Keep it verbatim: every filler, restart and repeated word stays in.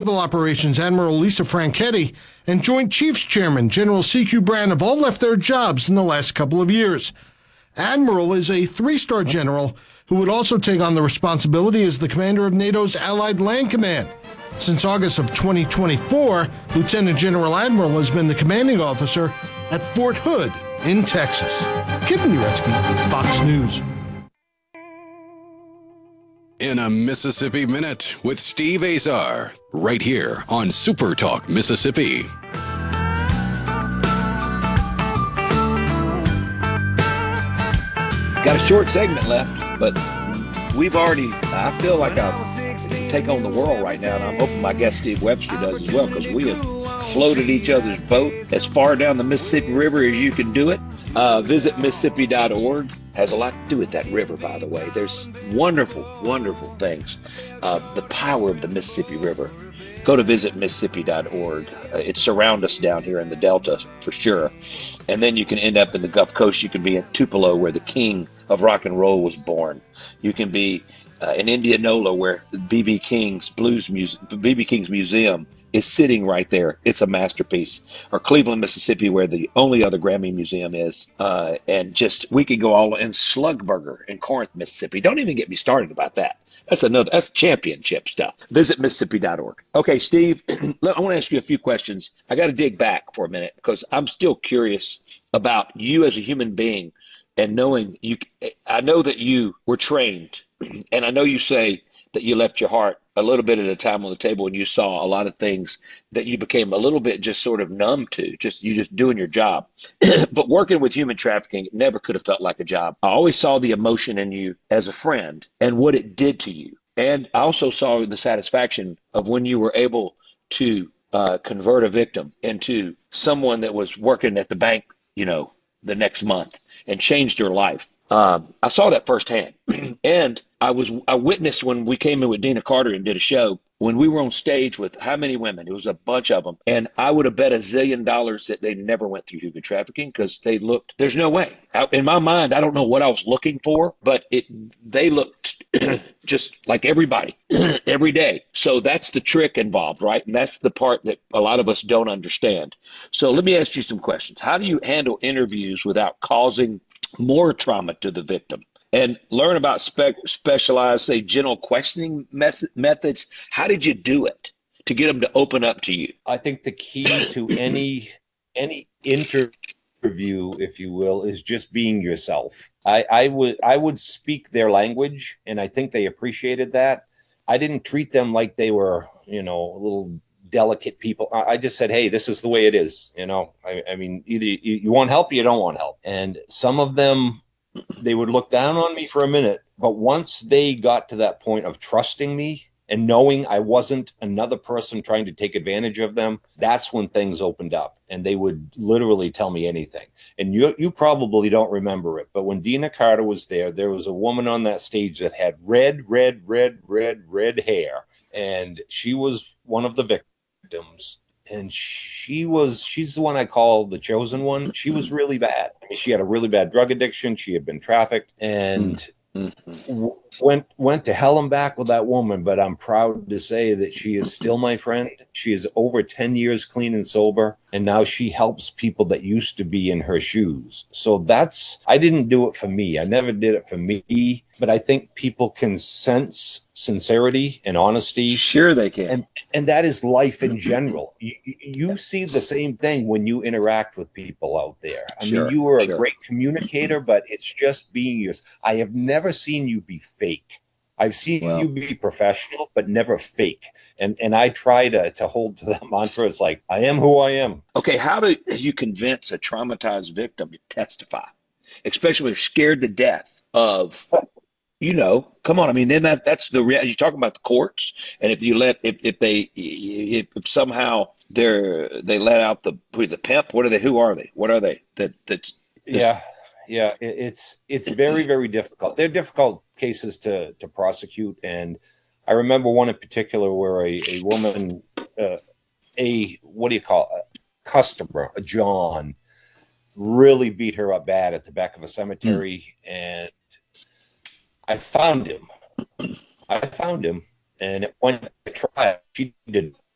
Naval Operations Admiral Lisa Franchetti and Joint Chiefs Chairman General C Q Brand have all left their jobs in the last couple of years. Admiral is a three-star general who would also take on the responsibility as the commander of NATO's Allied Land Command. Since August of twenty twenty-four, Lieutenant General Admiral has been the commanding officer at Fort Hood in Texas. Kevin Uretsky, Fox News. In a Mississippi Minute with Steve Azar, right here on Super Talk Mississippi. Got a short segment left, but we've already, I feel like I take on the world right now, and I'm hoping my guest Steve Webster does as well, because we have floated each other's boat as far down the Mississippi River as you can do it. Uh, visit Mississippi dot org. Has a lot to do with that river, by the way. There's wonderful, wonderful things. Uh, the power of the Mississippi River. Go to visit Mississippi dot org. Uh, it surrounds us down here in the Delta for sure. And then you can end up in the Gulf Coast. You can be in Tupelo, where the king of rock and roll was born. You can be uh, in Indianola, where B B King's Blues Museum, B B King's Museum is sitting right there. It's a masterpiece. Or Cleveland, Mississippi, where the only other Grammy Museum is. Uh, and just, we could go all in Slugburger in Corinth, Mississippi. Don't even get me started about that. That's another, that's championship stuff. Visit Mississippi dot org. Okay, Steve, I want to ask you a few questions. I got to dig back for a minute, because I'm still curious about you as a human being, and knowing you. I know that you were trained, and I know you say that you left your heart a little bit at a time on the table, and you saw a lot of things that you became a little bit just sort of numb to, just you just doing your job. But working with human trafficking never could have felt like a job. I always saw the emotion in you as a friend and what it did to you. And I also saw the satisfaction of when you were able to uh, convert a victim into someone that was working at the bank, you know, the next month, and changed your life. Um, I saw that firsthand. And I was I witnessed when we came in with Dina Carter and did a show, when we were on stage with how many women? It was a bunch of them. And I would have bet a zillion dollars that they never went through human trafficking, because they looked, there's no way. I, in my mind, I don't know what I was looking for, but it they looked just like everybody every day. So that's the trick involved, right? And that's the part that a lot of us don't understand. So let me ask you some questions. How do you handle interviews without causing more trauma to the victim? And learn about spe- specialized, say, gentle questioning mes- methods. How did you do it to get them to open up to you? I think the key to any any interview, if you will, is just being yourself. I, I would I would speak their language, and I think they appreciated that. I didn't treat them like they were, you know, little delicate people. I, I just said, hey, this is the way it is. You know, I, I mean, either you, you want help or you don't want help. And some of them, they would look down on me for a minute, but once they got to that point of trusting me and knowing I wasn't another person trying to take advantage of them, that's when things opened up, and they would literally tell me anything. And you you probably don't remember it, but when Dina Carter was there, there was a woman on that stage that had red, red, red, red, red hair, and she was one of the victims. And she was, she's the one I call the chosen one. She was really bad. I mean, she had a really bad drug addiction. She had been trafficked, and mm-hmm. w- went, went to hell and back with that woman. But I'm proud to say that she is still my friend. She is over ten years clean and sober. And now she helps people that used to be in her shoes. So that's, I didn't do it for me. I never did it for me. But I think people can sense sincerity and honesty. Sure they can. And and that is life in general. You, you see the same thing when you interact with people out there. I sure, mean, you are a sure. great communicator, but it's just being yours. I have never seen you be fake. I've seen well, you be professional, but never fake. And and I try to, to hold to that mantra. It's like, I am who I am. Okay, how do you convince a traumatized victim to testify? Especially when they're scared to death of, you know, come on. I mean, then that that's the real, you talk about the courts. And if you let, if, if they, if, if somehow they're, they let out the, the pimp, what are they, who are they? What are they? That that's, yeah. Yeah, it's it's very, very difficult. They're difficult cases to to prosecute. And I remember one in particular where a, a woman, uh, a, what do you call it? A customer, a John, really beat her up bad at the back of a cemetery. Mm. And I found him. I found him. And it went to trial. She did